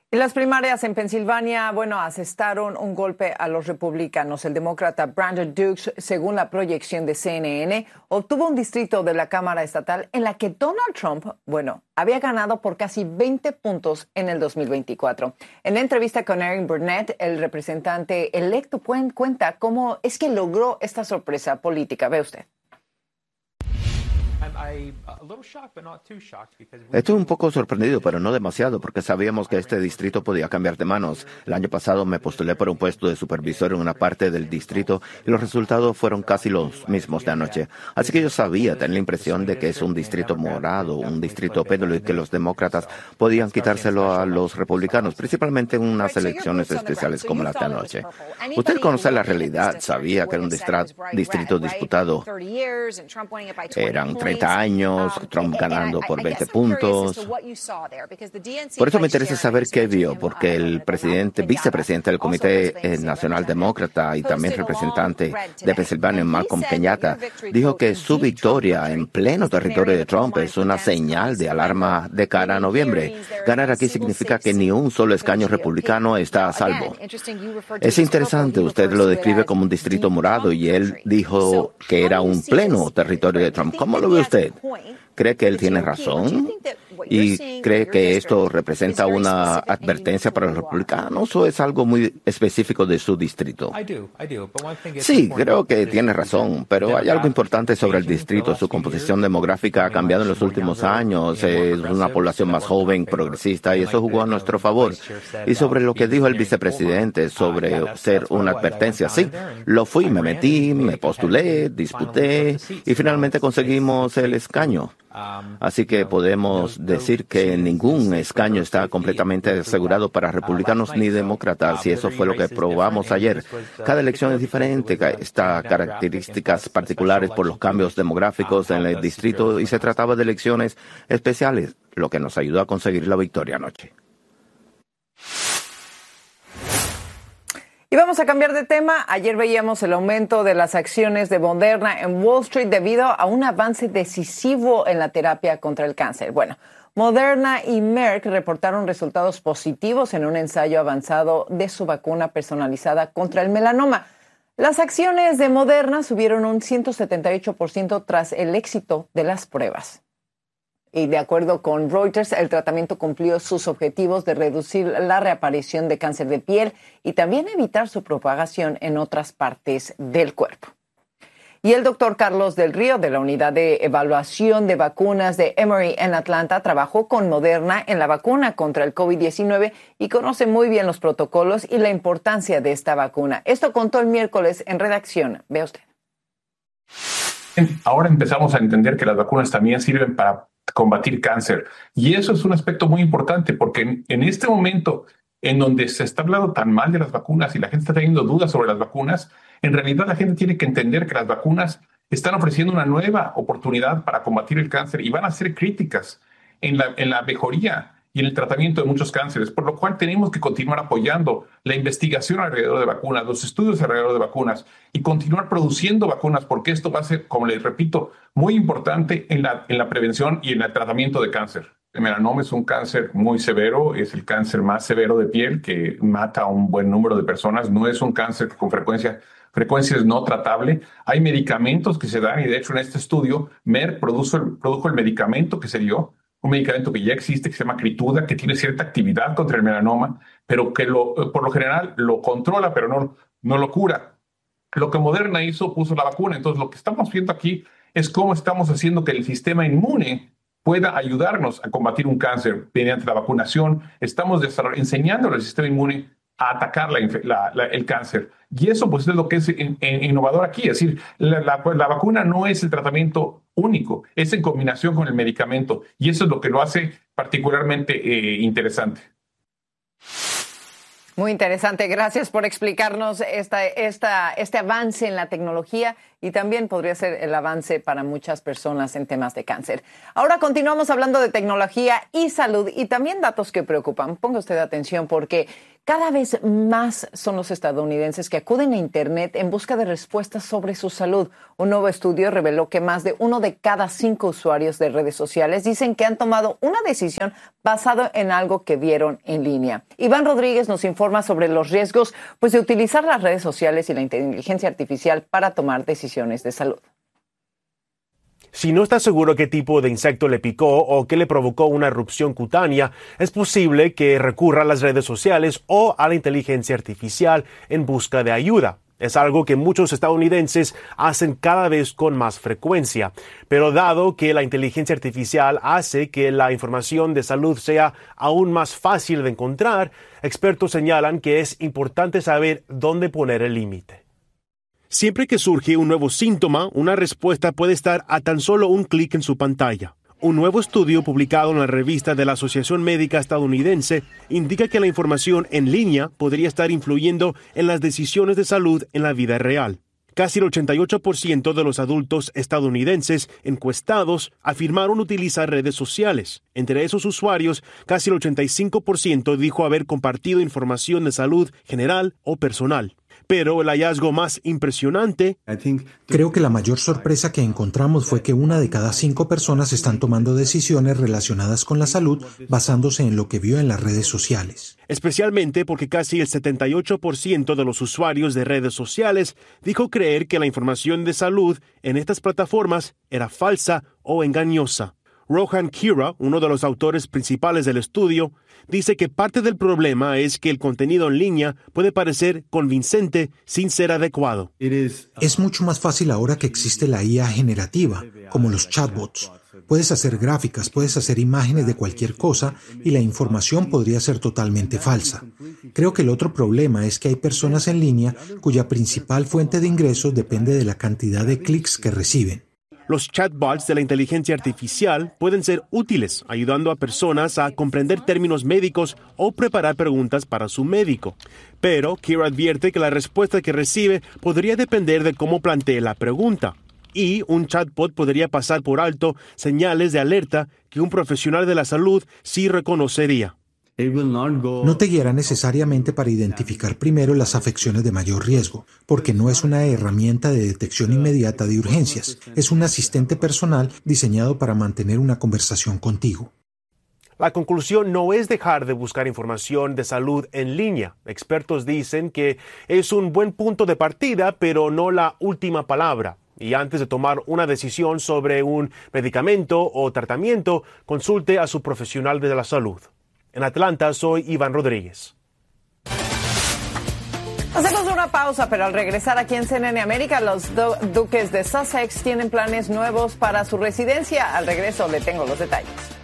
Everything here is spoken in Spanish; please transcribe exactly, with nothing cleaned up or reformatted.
Y las primarias en Pensilvania, bueno, asestaron un golpe a los republicanos. El demócrata Brandon Dukes, según la proyección de C N N, obtuvo un distrito de la Cámara Estatal en la que Donald Trump, bueno, había ganado por casi veinte puntos en el dos mil veinticuatro. En la entrevista con Erin Burnett, el representante electo cuenta cómo es que logró esta sorpresa política. Ve usted. Estoy un poco sorprendido, pero no demasiado, porque sabíamos que este distrito podía cambiar de manos. El año pasado me postulé por un puesto de supervisor en una parte del distrito y los resultados fueron casi los mismos de anoche. Así que yo sabía, tenía la impresión de que es un distrito morado, un distrito péndulo y que los demócratas podían quitárselo a los republicanos, principalmente en unas elecciones especiales como las de anoche. Usted conoce la realidad, sabía que era un distrito disputado. Eran treinta años, Trump ganando por veinte puntos. Por eso me interesa saber qué vio, porque el presidente, vicepresidente del Comité Nacional Demócrata y también representante de Pensilvania, Malcolm Kenyatta, dijo que su victoria en pleno territorio de Trump es una señal de alarma de cara a noviembre. Ganar aquí significa que ni un solo escaño republicano está a salvo. Es interesante, usted lo describe como un distrito morado y él dijo que era un pleno territorio de Trump. ¿Cómo lo ve usted? ¿Cree que él tiene razón? ¿Y cree que esto representa una advertencia para los republicanos o es algo muy específico de su distrito? Sí, creo que tiene razón, pero hay algo importante sobre el distrito. Su composición demográfica ha cambiado en los últimos años. Es una población más joven, progresista, y eso jugó a nuestro favor. Y sobre lo que dijo el vicepresidente sobre ser una advertencia, sí, lo fui, me metí, me postulé, disputé y finalmente conseguimos el escaño. Así que podemos decir que ningún escaño está completamente asegurado para republicanos ni demócratas, y eso fue lo que probamos ayer. Cada elección es diferente, está características particulares por los cambios demográficos en el distrito y se trataba de elecciones especiales, lo que nos ayudó a conseguir la victoria anoche. Y vamos a cambiar de tema. Ayer veíamos el aumento de las acciones de Moderna en Wall Street debido a un avance decisivo en la terapia contra el cáncer. Bueno, Moderna y Merck reportaron resultados positivos en un ensayo avanzado de su vacuna personalizada contra el melanoma. Las acciones de Moderna subieron un ciento setenta y ocho por ciento tras el éxito de las pruebas. Y de acuerdo con Reuters, el tratamiento cumplió sus objetivos de reducir la reaparición de cáncer de piel y también evitar su propagación en otras partes del cuerpo. Y el doctor Carlos del Río, de la Unidad de Evaluación de Vacunas de Emory en Atlanta, trabajó con Moderna en la vacuna contra el COVID diecinueve y conoce muy bien los protocolos y la importancia de esta vacuna. Esto contó el miércoles en redacción. Vea usted. Ahora empezamos a entender que las vacunas también sirven para combatir cáncer. Y eso es un aspecto muy importante porque en, en este momento en donde se está hablando tan mal de las vacunas y la gente está teniendo dudas sobre las vacunas, en realidad la gente tiene que entender que las vacunas están ofreciendo una nueva oportunidad para combatir el cáncer y van a ser críticas en la, en la mejoría y en el tratamiento de muchos cánceres, por lo cual tenemos que continuar apoyando la investigación alrededor de vacunas, los estudios alrededor de vacunas y continuar produciendo vacunas, porque esto va a ser, como les repito, muy importante en la, en la prevención y en el tratamiento de cáncer. El melanoma es un cáncer muy severo, es el cáncer más severo de piel que mata a un buen número de personas, no es un cáncer que con frecuencia, frecuencia es no tratable. Hay medicamentos que se dan y de hecho en este estudio Merck produjo el, produjo el medicamento que se dio, un medicamento que ya existe, que se llama Keytruda, que tiene cierta actividad contra el melanoma, pero que lo, por lo general lo controla, pero no, no lo cura. Lo que Moderna hizo, puso la vacuna. Entonces, lo que estamos viendo aquí es cómo estamos haciendo que el sistema inmune pueda ayudarnos a combatir un cáncer mediante la vacunación. Estamos enseñándole al sistema inmune a atacar la, la, la, el cáncer. Y eso pues es lo que es in, in, innovador aquí. Es decir, la, la, la vacuna no es el tratamiento único, es en combinación con el medicamento. Y eso es lo que lo hace particularmente eh, interesante. Muy interesante. Gracias por explicarnos esta, esta, este avance en la tecnología y también podría ser el avance para muchas personas en temas de cáncer. Ahora continuamos hablando de tecnología y salud y también datos que preocupan. Ponga usted atención porque Cada vez más son los estadounidenses que acuden a Internet en busca de respuestas sobre su salud. Un nuevo estudio reveló que más de uno de cada cinco usuarios de redes sociales dicen que han tomado una decisión basado en algo que vieron en línea. Iván Rodríguez nos informa sobre los riesgos pues, de utilizar las redes sociales y la inteligencia artificial para tomar decisiones de salud. Si no está seguro qué tipo de insecto le picó o qué le provocó una erupción cutánea, es posible que recurra a las redes sociales o a la inteligencia artificial en busca de ayuda. Es algo que muchos estadounidenses hacen cada vez con más frecuencia. Pero dado que la inteligencia artificial hace que la información de salud sea aún más fácil de encontrar, expertos señalan que es importante saber dónde poner el límite. Siempre que surge un nuevo síntoma, una respuesta puede estar a tan solo un clic en su pantalla. Un nuevo estudio publicado en la revista de la Asociación Médica Estadounidense indica que la información en línea podría estar influyendo en las decisiones de salud en la vida real. Casi el ochenta y ocho por ciento de los adultos estadounidenses encuestados afirmaron utilizar redes sociales. Entre esos usuarios, casi el ochenta y cinco por ciento dijo haber compartido información de salud general o personal. Pero el hallazgo más impresionante... Creo que la mayor sorpresa que encontramos fue que una de cada cinco personas están tomando decisiones relacionadas con la salud basándose en lo que vio en las redes sociales. Especialmente porque casi el setenta y ocho por ciento de los usuarios de redes sociales dijo creer que la información de salud en estas plataformas era falsa o engañosa. Rohan Kira, uno de los autores principales del estudio, dice que parte del problema es que el contenido en línea puede parecer convincente sin ser adecuado. Es mucho más fácil ahora que existe la I A generativa, como los chatbots. Puedes hacer gráficas, puedes hacer imágenes de cualquier cosa y la información podría ser totalmente falsa. Creo que el otro problema es que hay personas en línea cuya principal fuente de ingresos depende de la cantidad de clics que reciben. Los chatbots de la inteligencia artificial pueden ser útiles, ayudando a personas a comprender términos médicos o preparar preguntas para su médico. Pero Kira advierte que la respuesta que recibe podría depender de cómo plantee la pregunta. Y un chatbot podría pasar por alto señales de alerta que un profesional de la salud sí reconocería. No te guiará necesariamente para identificar primero las afecciones de mayor riesgo, porque no es una herramienta de detección inmediata de urgencias. Es un asistente personal diseñado para mantener una conversación contigo. La conclusión no es dejar de buscar información de salud en línea. Expertos dicen que es un buen punto de partida, pero no la última palabra. Y antes de tomar una decisión sobre un medicamento o tratamiento, consulte a su profesional de la salud. En Atlanta, soy Iván Rodríguez. Hacemos una pausa, pero al regresar aquí en C N N América, los du- duques de Sussex tienen planes nuevos para su residencia. Al regreso le tengo los detalles.